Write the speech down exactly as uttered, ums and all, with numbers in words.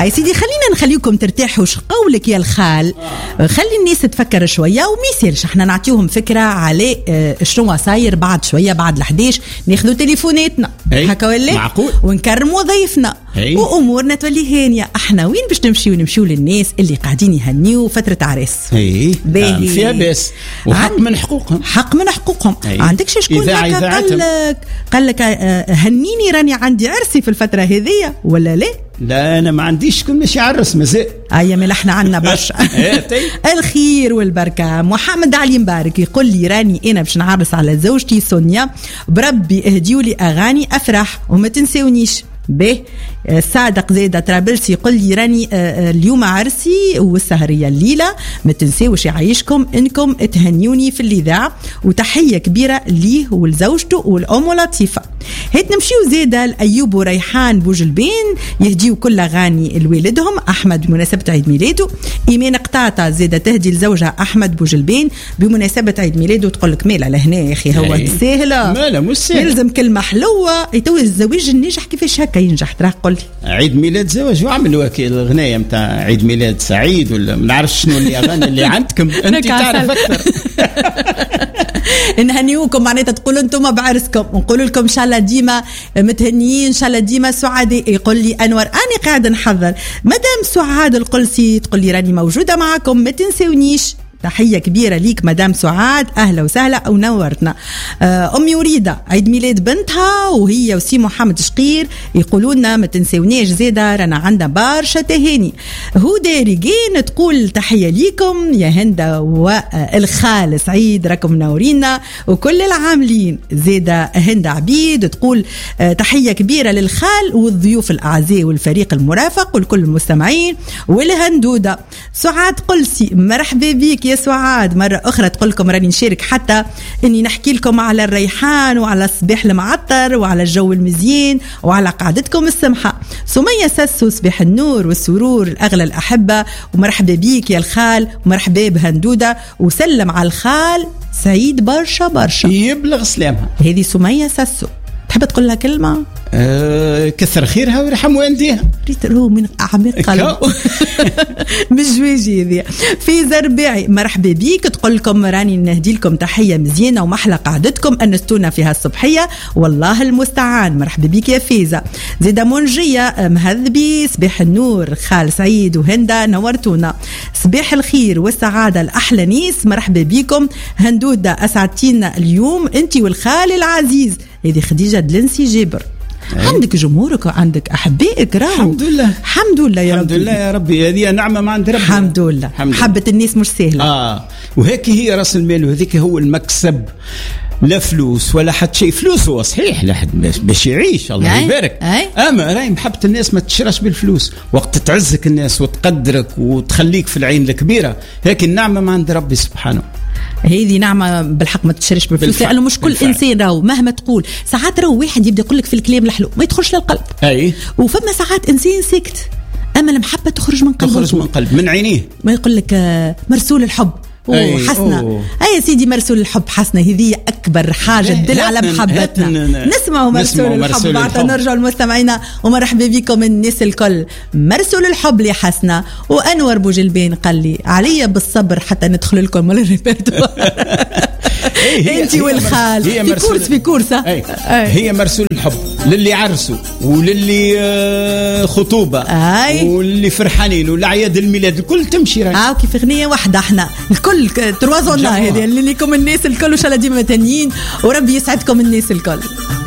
هاي سيدي خلينا نخليكم ترتاحوا. وش قولك يا الخال؟ خلي الناس تفكر شويه وما يصيرش احنا نعطيهم فكره على شنو صاير بعد شويه بعد الحديش ناخذوا تليفوناتنا هكا ولا معقول ونكرموا ضيفنا هي. وامورنا تولي هانيه. احنا وين باش نمشيو نمشيو للناس اللي قاعدين يهنيوا فتره عرس اي فيها بس وحق من حقوقهم حق من حقوقهم. عندك شكون هكا قال لك قال لك هنيني راني عندي عرسي في الفتره هذه ولا لا؟ لا أنا ما عنديش كل مش عرس مزاء أي مل إحنا عنا برشا الخير والبركة. محمد علي مبارك يقول لي راني أنا باش نعرس على زوجتي سونيا بربي اهديوا لي أغاني أفرح وما تنسونيش به. صادق زيدة طرابلسي يقول لي راني اليوم عرسي والسهرية الليلة ما تنسوش يعيشكم انكم تهنيوني في الإذاعة وتحية كبيرة ليه ولزوجته والأم لطيفة. هيت نمشيو زيدة الأيوب وريحان بوجلبين يهديو كل أغاني لولدهم أحمد بمناسبة عيد ميلاده. إيمان قطاطة زيدة تهدي لزوجها أحمد بوجلبين بمناسبة عيد ميلاده. تقول لك ميلا لهنا يا أخي هو سهلة مالا مش سهل يلزم كلمة حلوة. يتوي الزواج الناجح كيفاش هكا ينجح تراه قل عيد ميلاد زواج وعملوا وكيل الغناية متاع عيد ميلاد سعيد ولا ما نعرفش شنو اللي أغاني اللي عندكم أنت تعرف أكثر. نهنيوكم معناتها تقولوا أنتم بعرسكم ونقولوا لكم إن شاء الله ديما متهنيين إن شاء الله ديما سعداء. يقول لي أنور أنا قاعد نحضر مدام سعاد القلسي تقول لي راني موجودة معكم ما تنسونيش. تحية كبيرة ليك مدام سعاد أهلا وسهلا ونورتنا. أمي وريدة عيد ميلاد بنتها وهي وسي محمد شقير يقولون ما تنسونيش زيادة رانا عندنا برشا تهاني. هدى ريجين تقول تحية ليكم يا هندة والخال سعيد راكم منورينا وكل العاملين. زيادة هندة عبيد تقول تحية كبيرة للخال والضيوف الأعزاء والفريق المرافق والكل المستمعين والهندودة. سعاد قلسي مرحبا بيك يا سعاد مرة أخرى تقول لكم راني نشارك حتى إني نحكي لكم على الريحان وعلى الصباح المعطر وعلى الجو المزيان وعلى قعدتكم السمحة. سمية سسو صباح النور والسرور الأغلى الأحبة ومرحبا بيك يا الخال ومرحبا بهندودة وسلم على الخال سعيد برشا برشا يبلغ سلامها. هذه سمية سسو تحب تقول لها كلمة؟ أه كثر خيرها ويرحم والديها ريت رو من أعماق قلب مش جواجي ذي. في زرباعي مرحبا بيك تقول لكم راني نهدي لكم تحية مزيانة ومحلى قعدتكم أنستونا فيها الصبحية والله المستعان. مرحبا بيك يا فيزا. زيدا منجية مهذبي صباح النور خال سعيد وهندا نورتونا. صباح الخير والسعادة الأحلى نيس مرحبا بيكم هندودة أسعدتينا اليوم أنتي والخال العزيز. هذه خديجة دلنسي جابر. عندك جمهورك وعندك أحبائك راهو الحمد لله الحمد لله يا رب الحمد لله يا ربي هذه نعمة ما عند ربي الحمد لله. حبة الناس مش سهلة آه وهيك هي رأس المال وهذيك هو المكسب. لا فلوس ولا حد شيء. فلوس هو صحيح لحد باش يعيش الله يبارك اما راهي محبة الناس ما تشراش بالفلوس. وقت تعزك الناس وتقدرك وتخليك في العين الكبيرة هيك النعمة ما عند ربي سبحانه. هذه نعمة بالحق ما تشريش بالفلوس لأنه مش كل بالفعل. إنسان راهو مهما تقول ساعات راهو واحد يبدأ يقول لك في الكلام الحلو ما يدخلش للقلب. أي وفما ساعات إنسان سكت أما المحبة تخرج من قلبه تخرج من قلب من عينيه. ما يقول لك مرسول الحب وحسنة أي سيدي مرسول الحب حسنة هذه أكبر حاجة تدل على محبتنا. نسمعوا مرسول الحب بعد نرجع المستمعين ومرحبا بكم الناس الكل. مرسول الحب لي حسنة وأنور بوجلبين قال لي علي بالصبر حتى ندخل لكم من الريبرتوار انتي والخال في كورس في كورسة هي مرسول الحب للي عرسوا وللي خطوبة أي. وللي فرحانين والأعياد الميلاد الكل تمشي راي. اه كيف اغنية واحدة احنا الكل تروازونا هذه اللي لكم الناس الكل وشاء الله ديما تانيين وربي يسعدكم الناس الكل.